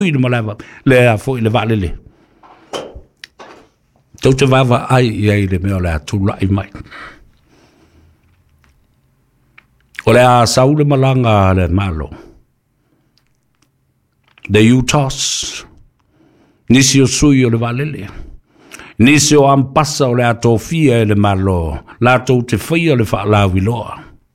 i le malava le a fo i le vale le tau te vava ai i le mea le atula i mai o le a saule malanga le malo the Utahs nisi o sui o le vale le nisi o ampasa o le atofia e le malo la tau te whaia le whaalawi loa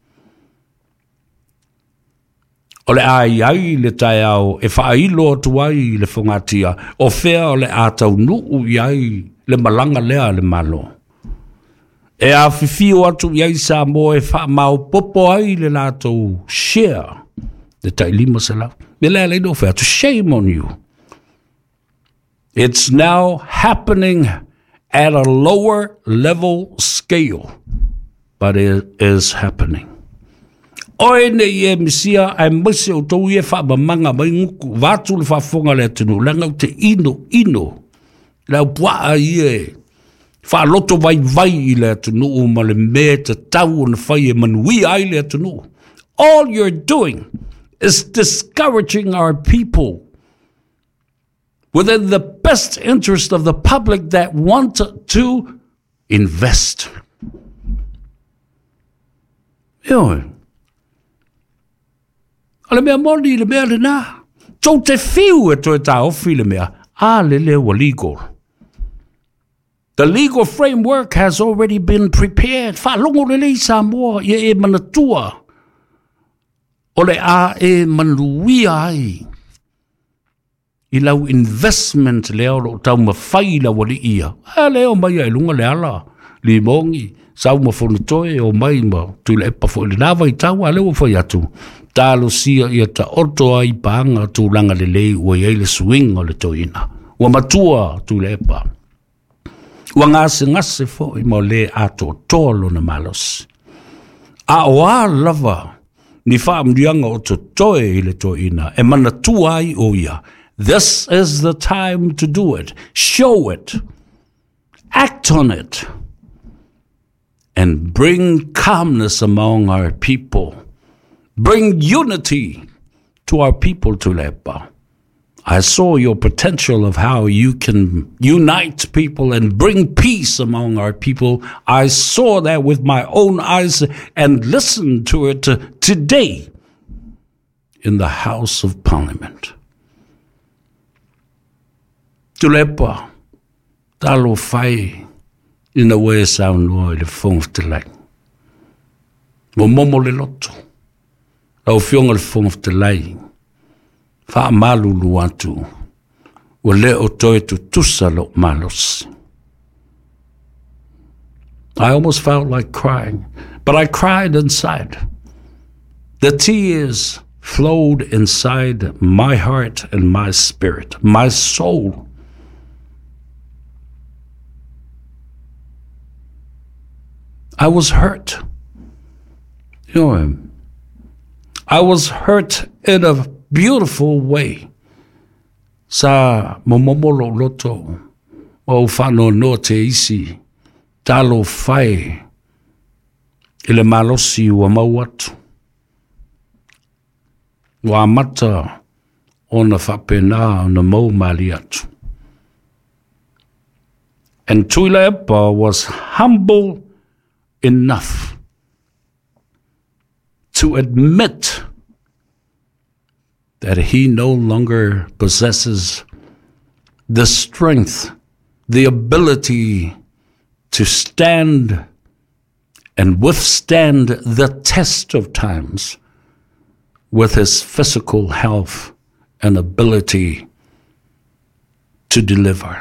o le ai le tai au e whailo atu ai le whangatia o whea o le atau nuu i ai le malanga lea le malo. E a whiwhio atu i ai sa mo e wha mau popo ai le lātou share le tai lima se lau. Me lea le no whea to shame on you. It's now happening at a lower level scale, but it is happening. Oe ne i e misia ai mese o tau i e wha mamanga mai nguku vātu le whafonga le atinu langau te ino lau pua i e wha loto vai i le atinu o ma le mea te tau o na whai e manui ai le atinu. All you're doing is discouraging our people within the best interest of the public that want to invest. Ioe. Ale mea moni le mea le nā. Tau te whiu e toi tā ofi le mea. Le leo legal. The legal framework has already been prepared. Whalongo le lei sa moa i e manatua. O le e manui ai. I lau investment leo lo tau mawhai la wali ia. Leo mai ai lunga le ala. Li mongi. Sau ma whonu toe o mai ma. Tu le epa fo le nawa i tau a leo whai atu. Talo sia ia ta oto ai paanga tu langa le lei ua iei le swing o le toina. Ua matua tu le epa. Ua ngase fo i mo le ato tolo na malos. A oa lava ni wha amrianga o to toe i le toina e mana tu ai o ia. This is the time to do it. Show it. Act on it. And bring calmness among our people. Bring unity to our people, Tulepa. I saw your potential of how you can unite people and bring peace among our people. I saw that with my own eyes and listened to it today in the House of Parliament. Tulepa, talo fai in a way sound no le fong te lai. Mo momo le loto. Au fionga le fong te lai. Fa malu luatu. O le o toi tu tusa lo malos. I almost felt like crying, but I cried inside. The tears flowed inside my heart and my spirit, my soul. I was hurt. You know, I was hurt in a beautiful way. Sa momomolo loto o fano no te isi talo fai ile malosi wa mawatu wa mata ona fapena na mo maliatu. And Tuilepa was humble enough to admit that he no longer possesses the strength, the ability to stand and withstand the test of times with his physical health and ability to deliver.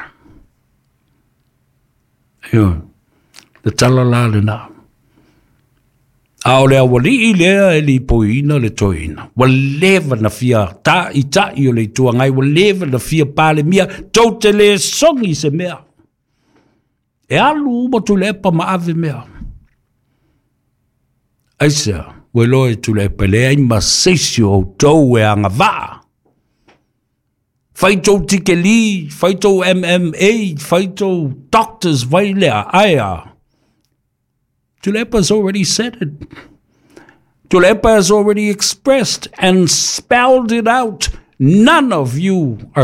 The talalana. Aolea wali lea e li poina le toina. Waleva na fia ta ita i o le tua ngai. Waleva na fia pale mia. Tau te le songi se mea. E alu mo tu lepa ma ave mea. Aisa, weloe tu lepa lea ima seisio o tau e anga vaa. Whaitou tike li, whaitou MMA, whaitou doctors vai lea aia. Tulepa has already said it. Tulepa has already expressed and spelled it out None of you are